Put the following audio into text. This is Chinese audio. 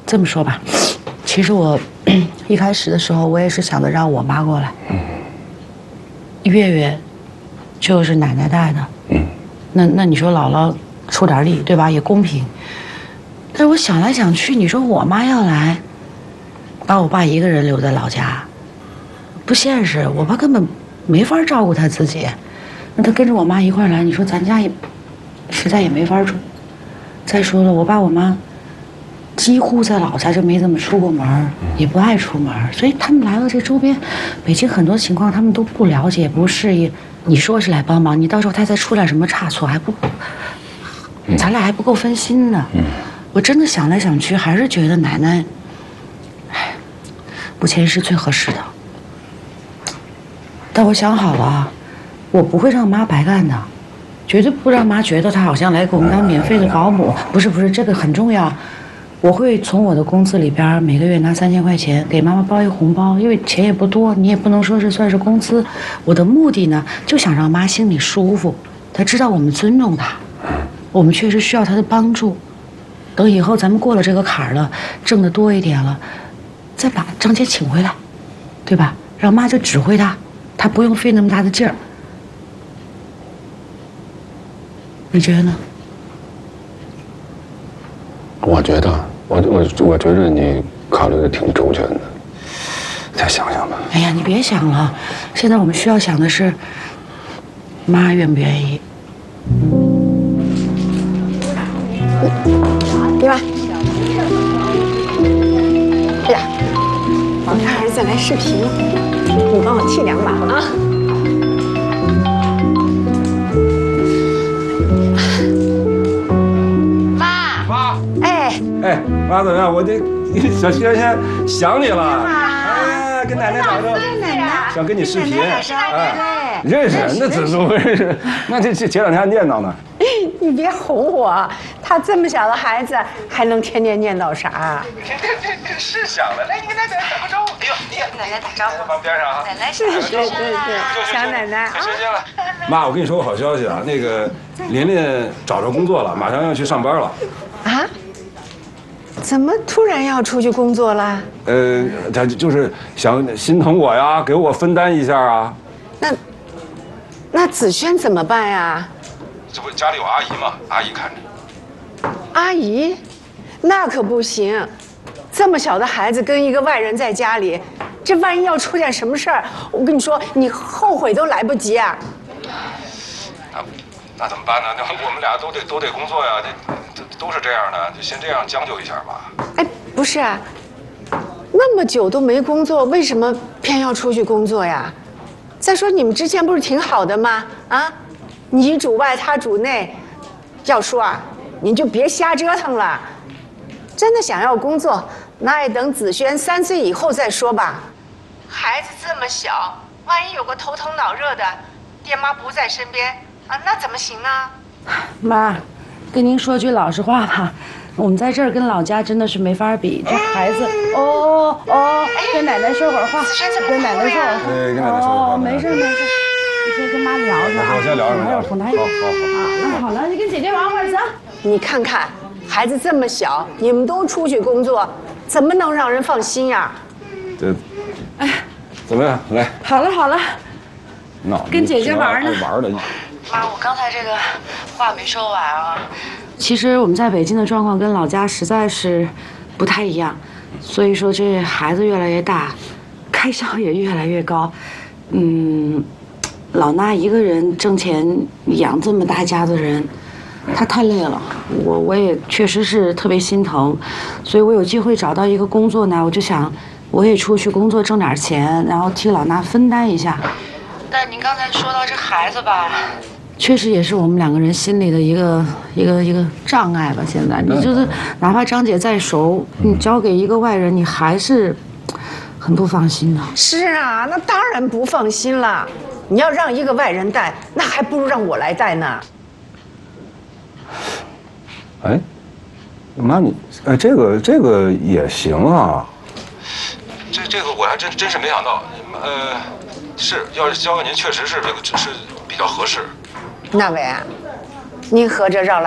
这么说吧，其实我一开始的时候，我也是想着让我妈过来。月月就是奶奶带的。那你说姥姥出点力，对吧？也公平。但是我想来想去，你说我妈要来，把我爸一个人留在老家，不现实。我爸根本没法照顾他自己，那他跟着我妈一块来，你说咱家也实在也没法住。再说了，我爸我妈几乎在老家就没怎么出过门，也不爱出门，所以他们来了这周边，北京很多情况他们都不了解、不适应。你说是来帮忙，你到时候他再出点什么差错，还不，咱俩还不够分心呢。我真的想来想去，还是觉得奶奶，目前是最合适的。但我想好了，我不会让妈白干的，绝对不让妈觉得她好像来给我们当免费的保姆。不是，这个很重要。我会从我的工资里边每个月拿3000块钱给妈妈包一个红包，因为钱也不多，你也不能说是算是工资。我的目的呢，就想让妈心里舒服，她知道我们尊重她，我们确实需要她的帮助。等以后咱们过了这个坎儿了，挣得多一点了，再把张姐请回来，对吧？让妈就指挥她，她不用费那么大的劲儿。你觉得呢？ 我觉得，我觉得你考虑的挺周全的，再想想吧。 哎呀，你别想了，现在我们需要想的是，妈愿不愿意。 对吧？哎呀，我看儿子来视频，你帮我替2把啊。 哎，妈怎么样？我这小轩想你了。哎呀，跟奶奶打招呼，想跟你视频。哎，认识，那怎么不认识？那这前2天还念叨呢。 你别哄我，他这么小的孩子还能天天念叨啥？ 这是想的。来，你跟奶奶打个招呼。哎呦，你跟奶奶打招呼，放边上啊。奶奶是对，小奶奶啊。 可时间了。 妈，我跟你说个好消息啊，那个琳琳找着工作了，马上要去上班了。 啊？怎么突然要出去工作了？ 他就是想心疼我呀，给我分担一下啊。 那子轩怎么办呀？ 这不家里有阿姨吗？阿姨看着。 阿姨，那可不行，这么小的孩子跟一个外人在家里，这万一要出点什么事儿，我跟你说，你后悔都来不及啊。 那怎么办呢？那我们俩都得工作呀，这都是这样的，就先这样将就一下吧。 哎，不是啊，那么久都没工作，为什么偏要出去工作呀？再说你们之前不是挺好的吗？啊，你主外他主内，要说啊，您就别瞎折腾了。真的想要工作，那也等子轩3岁以后再说吧。孩子这么小，万一有个头疼脑热的，爹妈不在身边啊，那怎么行呢？ 妈，跟您说句老实话吧，我们在这儿跟老家真的是没法比。这孩子，跟奶奶说会儿话，跟奶奶说会儿话。 跟奶奶说会儿话。 没事，你先跟妈聊着啊。 我先聊着。 还有哄她一会儿。好了，你跟姐姐玩会儿走。 你看看，孩子这么小，你们都出去工作，怎么能让人放心呀？ 哎，怎么样？来。 好了。跟姐姐玩呢。 玩的。 妈，我刚才这个话没说完啊。其实我们在北京的状况跟老家实在是不太一样，所以说这孩子越来越大，开销也越来越高。老衲一个人挣钱养这么大家子人，她太累了。我也确实是特别心疼，所以我有机会找到一个工作呢，我就想我也出去工作挣点钱，然后替老衲分担一下。但您刚才说到这孩子吧，确实也是我们2个人心里的一个障碍吧。现在你就是哪怕张姐再熟，你交给一个外人，你还是很不放心的。 是啊，那当然不放心了。你要让一个外人带，那还不如让我来带呢。 哎，妈，你这个也行啊。这个我还真是没想到。是，要是交给您，确实是这个只是比较合适。 那伟啊，您合着绕来